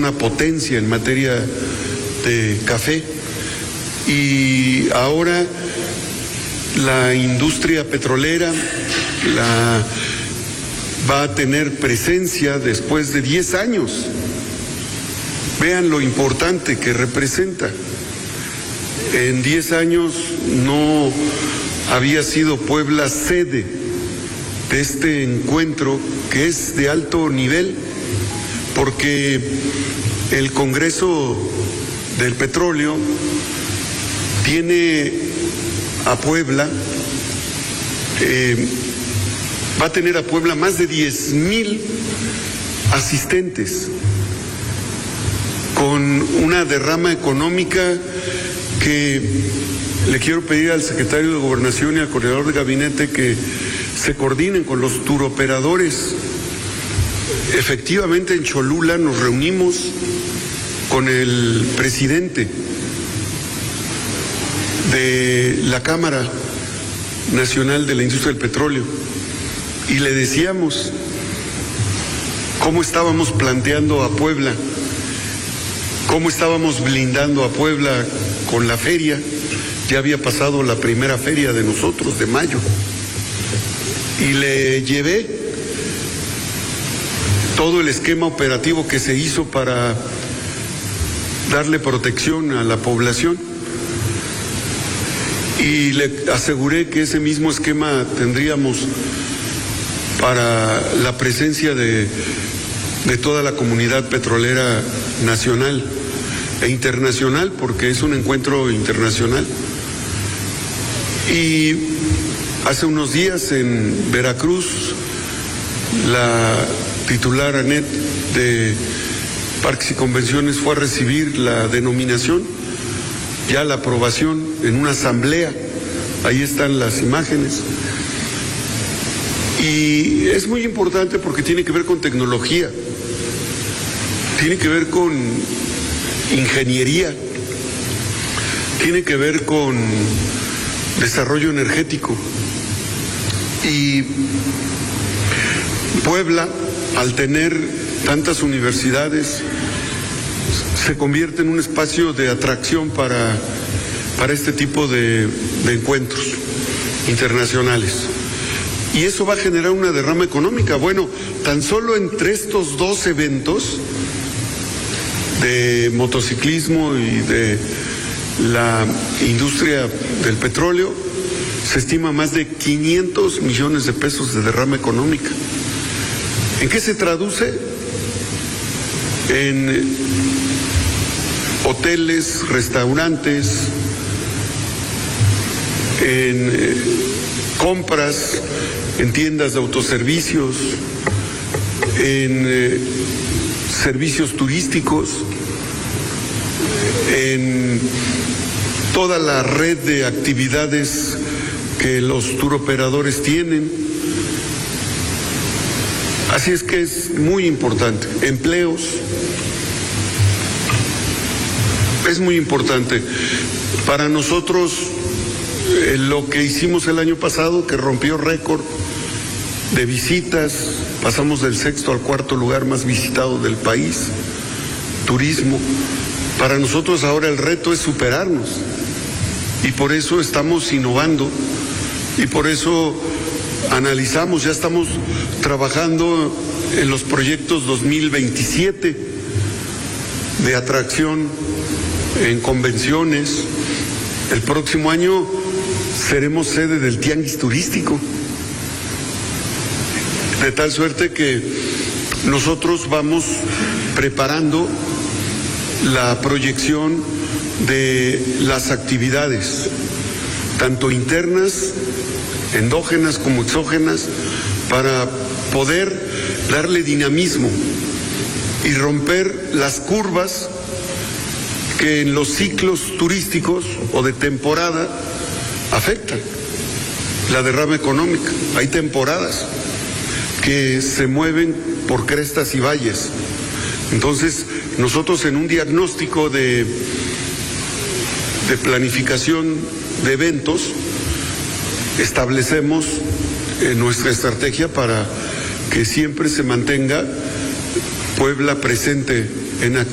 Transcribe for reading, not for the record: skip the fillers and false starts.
una potencia en materia de café, y ahora la industria petrolera va a tener presencia después de 10 años. Vean lo importante que representa. En 10 años no había sido Puebla sede de este encuentro, que es de alto nivel, porque el Congreso del Petróleo tiene a Puebla, va a tener a Puebla más de 10,000 asistentes, con una derrama económica que le quiero pedir al secretario de Gobernación y al coordinador de gabinete que se coordinen con los turoperadores. Efectivamente, en Cholula nos reunimos con el presidente de la Cámara Nacional de la Industria del Petróleo y le decíamos cómo estábamos planteando a Puebla, cómo estábamos blindando a Puebla con la feria. Ya había pasado la primera feria de nosotros, de mayo, y le llevé todo el esquema operativo que se hizo para darle protección a la población, y le aseguré que ese mismo esquema tendríamos para la presencia de toda la comunidad petrolera nacional e internacional, porque es un encuentro internacional. Y hace unos días en Veracruz, la titular ANET de Parques y Convenciones fue a recibir la denominación, ya la aprobación en una asamblea. Ahí están las imágenes. Y es muy importante porque tiene que ver con tecnología, tiene que ver con ingeniería, tiene que ver con desarrollo energético. Y Puebla, al tener tantas universidades, se convierte en un espacio de atracción para este tipo de encuentros internacionales. Y eso va a generar una derrama económica. Bueno, tan solo entre estos dos eventos de motociclismo y de la industria del petróleo, se estima más de 500 millones de pesos de derrama económica. ¿En qué se traduce? En hoteles, restaurantes, en compras, en tiendas de autoservicios, en servicios turísticos, en toda la red de actividades que los turoperadores tienen. Así es que es muy importante. Empleos, es muy importante. Para nosotros, lo que hicimos el año pasado, que rompió récord de visitas, pasamos del 6º al 4º lugar más visitado del país, turismo. Para nosotros ahora el reto es superarnos, y por eso estamos innovando, y por eso analizamos, ya estamos trabajando en los proyectos 2027 de atracción en convenciones. El próximo año seremos sede del Tianguis Turístico, de tal suerte que nosotros vamos preparando la proyección de las actividades, tanto internas, endógenas como exógenas, para poder darle dinamismo y romper las curvas que en los ciclos turísticos o de temporada afectan la derrama económica. Hay temporadas que se mueven por crestas y valles. Entonces, nosotros en un diagnóstico de planificación de eventos, establecemos nuestra estrategia para que siempre se mantenga Puebla presente en actividades.